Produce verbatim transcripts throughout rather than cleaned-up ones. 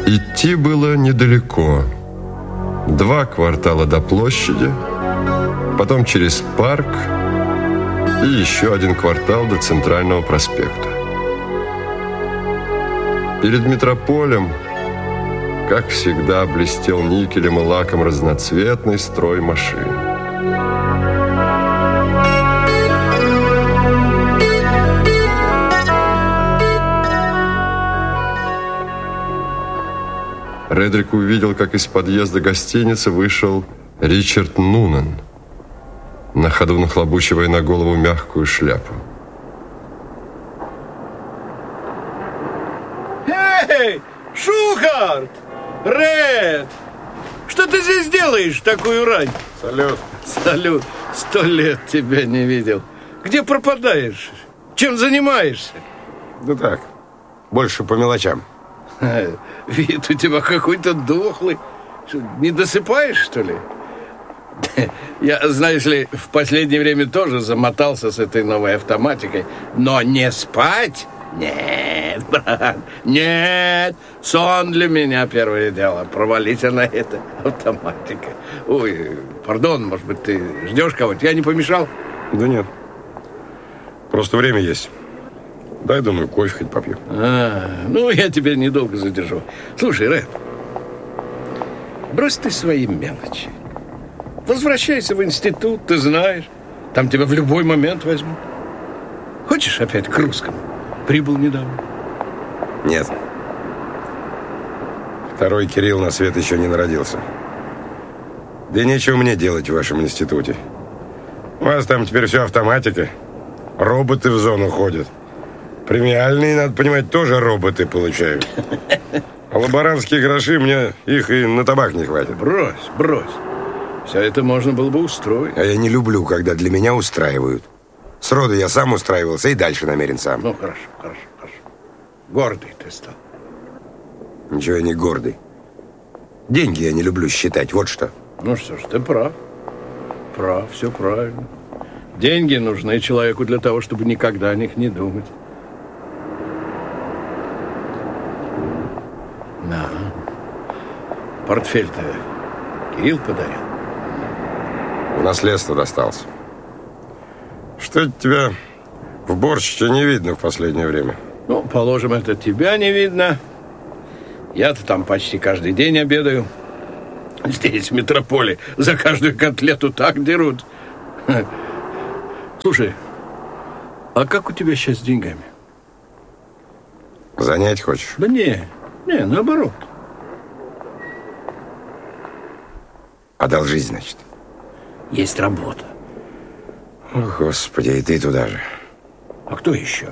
Идти было недалеко. Два квартала до площади, потом через парк и еще один квартал до Центрального проспекта. Перед метрополем, как всегда, блестел никелем и лаком разноцветный строй машин. Редрик увидел, как из подъезда гостиницы вышел Ричард Нунан, на ходу нахлобучивая на голову мягкую шляпу. Эй, Шухарт! Ред! Что ты здесь делаешь в такую рань? Салют. Салют. Сто лет тебя не видел. Где пропадаешь? Чем занимаешься? Да так, больше по мелочам. Вид у тебя какой-то дохлый. Что, не досыпаешь, что ли? Я, знаешь ли, в последнее время тоже замотался с этой новой автоматикой. Но не спать? Нет, брат, нет. Сон для меня первое дело. Провалительно это автоматика. Ой, пардон, может быть, ты ждешь кого-то? Я не помешал? Да нет. Просто время есть. Дай, думаю, кофе хоть попью. А, ну, я тебя недолго задержу. Слушай, Ред, брось ты свои мелочи. Возвращайся в институт, ты знаешь. Там тебя в любой момент возьмут. Хочешь опять к русскому? Прибыл недавно. Нет. Второй Кирилл на свет еще не народился. Да и нечего мне делать в вашем институте. У вас там теперь все автоматика. Роботы в зону ходят. Премиальные, надо понимать, тоже роботы получают. А лаборантские гроши, мне их и на табак не хватит. Брось, брось. Все это можно было бы устроить. А я не люблю, когда для меня устраивают. Сроду я сам устраивался и дальше намерен сам. Ну, хорошо, хорошо, хорошо. Гордый ты стал. Ничего я не гордый. Деньги я не люблю считать, вот что. Ну что ж, ты прав. Прав, все правильно. Деньги нужны человеку для того, чтобы никогда о них не думать. На. Портфель-то Кирилл подарил. В наследство достался. Что тебя в борщике не видно в последнее время? Ну, положим, это тебя не видно. Я-то там почти каждый день обедаю. Здесь, в метрополе, за каждую котлету так дерут. Слушай, а как у тебя сейчас с деньгами? Занять хочешь? Да не, не, наоборот. Одолжить, значит? Есть работа. О, Господи, и ты туда же. А кто еще?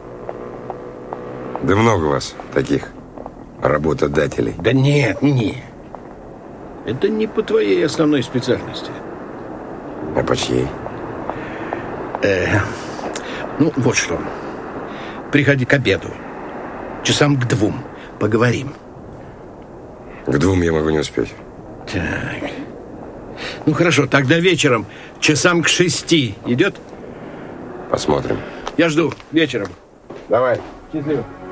Да много вас таких работодателей. Да нет, не. Это не по твоей основной специальности. А по чьей? Э, ну, вот что. Приходи к обеду. Часам к двум. Поговорим. К двум я могу не успеть. Так. Ну, хорошо, тогда вечером часам к шести. Идет? Посмотрим. Я жду вечером. Давай. Счастливо.